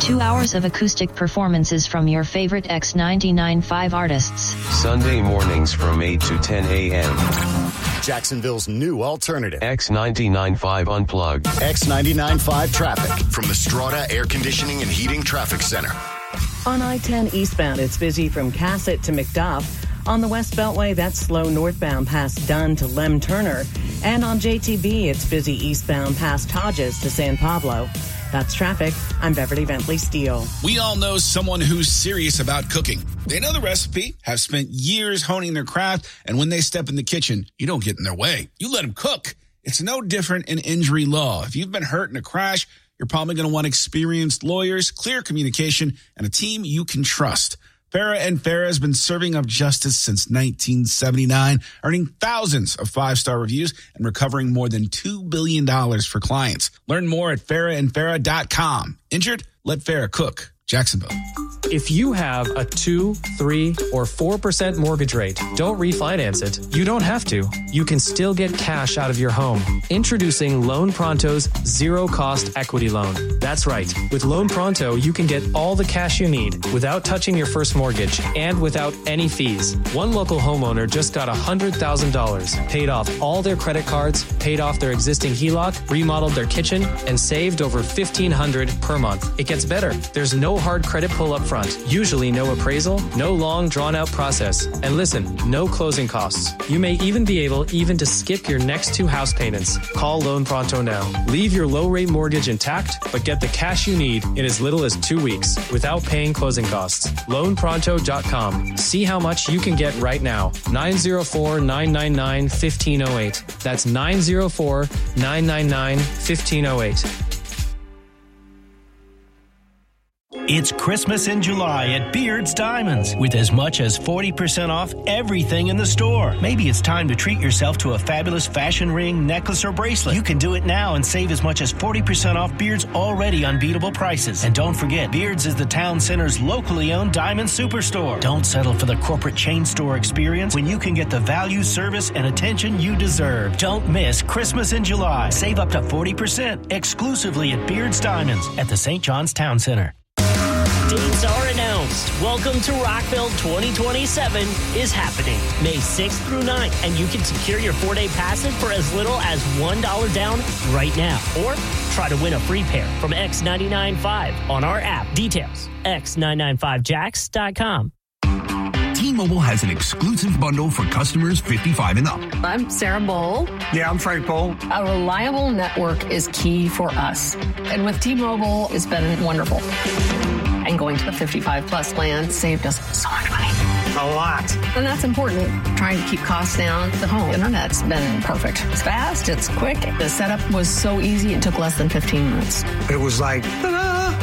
2 hours of acoustic performances from your favorite X99.5 artists. Sunday mornings from 8 to 10 a.m. Jacksonville's new alternative. X99.5 Unplugged. X99.5 Traffic from the Strata Air Conditioning and Heating Traffic Center. On I-10 eastbound, it's busy from Cassett to McDuff. On the West Beltway, that's slow northbound past Dunn to Lem Turner. And on JTB, it's busy eastbound past Hodges to San Pablo. That's traffic. I'm Beverly Bentley Steele. We all know someone who's serious about cooking. They know the recipe, have spent years honing their craft, and when they step in the kitchen, you don't get in their way. You let them cook. It's no different in injury law. If you've been hurt in a crash, you're probably going to want experienced lawyers, clear communication, and a team you can trust. Farah and Farah has been serving up justice since 1979, earning thousands of 5-star reviews and recovering more than $2 billion for clients. Learn more at farahandfarah.com. Injured? Let Farah cook. Jacksonville. If you have a 2, 3, or 4% mortgage rate, don't refinance it. You don't have to. You can still get cash out of your home. Introducing Loan Pronto's zero-cost equity loan. That's right. With Loan Pronto, you can get all the cash you need without touching your first mortgage and without any fees. One local homeowner just got $100,000, paid off all their credit cards, paid off their existing HELOC, remodeled their kitchen, and saved over $1,500 per month. It gets better. There's no hard credit pull up front. Usually no appraisal, no long drawn out process. And listen, no closing costs. You may even be able to skip your next 2 house payments. Call Loan Pronto now. Leave your low rate mortgage intact, but get the cash you need in as little as 2 weeks without paying closing costs. LoanPronto.com. See how much you can get right now. 904-999-1508. That's 904-999-1508. It's Christmas in July at Beard's Diamonds with as much as 40% off everything in the store. Maybe it's time to treat yourself to a fabulous fashion ring, necklace, or bracelet. You can do it now and save as much as 40% off Beard's already unbeatable prices. And don't forget, Beard's is the town center's locally owned diamond superstore. Don't settle for the corporate chain store experience when you can get the value, service, and attention you deserve. Don't miss Christmas in July. Save up to 40% exclusively at Beard's Diamonds at the St. John's Town Center. Dates are announced. Welcome to Rockville 2027 is happening May 6th through 9th, and you can secure your 4-day passage for as little as $1 down right now. Or try to win a free pair from X99.5 on our app. Details, x995jax.com. T-Mobile has an exclusive bundle for customers 55 and up. I'm Sarah Bowl. Yeah, I'm Frank Bowl. A reliable network is key for us. And with T-Mobile, it's been wonderful. And going to the 55-plus plan saved us so much money. A lot. And that's important. Trying to keep costs down. The home internet's been perfect. It's fast. It's quick. The setup was so easy. It took less than 15 minutes. It was like, ta-da!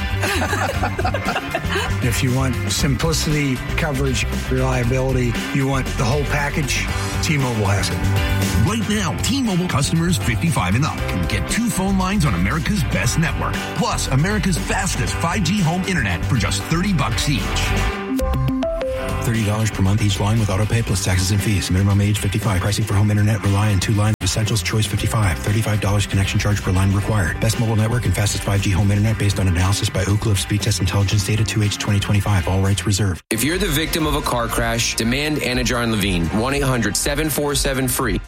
If you want simplicity, coverage, reliability, you want the whole package, T-Mobile has it. Right now, T-Mobile customers 55 and up can get 2 phone lines on America's best network, plus America's fastest 5G home internet for just $30 each. $30 per month each line with autopay plus taxes and fees. Minimum age 55. Pricing for home internet rely on 2 lines. Essentials choice 55. $35 connection charge per line required. Best mobile network and fastest 5G home internet based on analysis by Ookla of Speed Test Intelligence Data 2H 2025. All rights reserved. If you're the victim of a car crash, demand Anajar Levine. 1-800-747-FREE.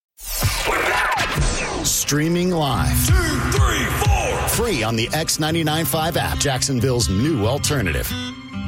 Streaming live. 2, 3, 4. Free on the X99.5 app. Jacksonville's new alternative.